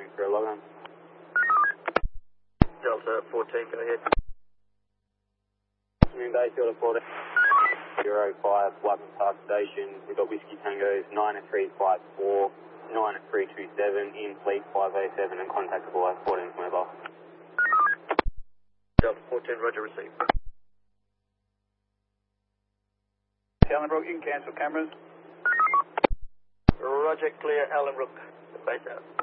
going through a log on. Delta 14, go ahead. Moon Bay, Delta 14. 05, Blackman Park Station. We've got Whiskey Tangos 9 at 354, 9 at 327, in fleet 507 and contactable at 14 mobile. Delta 14, roger, receive. Allenbrook, you can cancel cameras. Roger, clear, Allenbrook, base out.